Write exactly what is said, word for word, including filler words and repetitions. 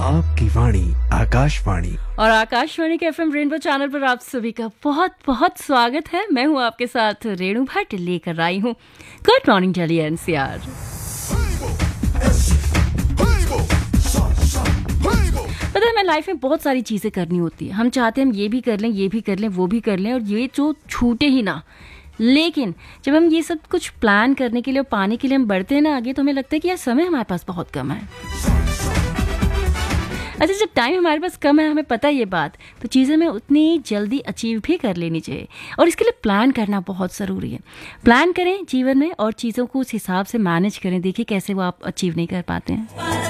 आपकी वाणी आकाशवाणी और आकाशवाणी के एफएम रेनबो चैनल पर आप सभी का बहुत बहुत स्वागत है। मैं हूं आपके साथ रेणु भट्ट, लेकर आई हूं गुड मॉर्निंग दिल्ली एनसीआर। पता है, मैं लाइफ में बहुत सारी चीज़ें करनी होती है। हम चाहते हैं हम ये भी कर लें, ये भी कर लें, वो भी कर लें, और ये जो छूटे ही ना। लेकिन जब हम ये सब कुछ प्लान करने के लिए और पाने के लिए हम बढ़ते हैं ना आगे, तो हमें लगता है कि यार समय हमारे पास बहुत कम है। अच्छा, जब टाइम हमारे पास कम है, हमें पता है ये बात, तो चीज़ें हमें उतनी जल्दी अचीव भी कर लेनी चाहिए। और इसके लिए प्लान करना बहुत ज़रूरी है। प्लान करें जीवन में और चीज़ों को उस हिसाब से मैनेज करें। देखिए कैसे वो आप अचीव नहीं कर पाते हैं।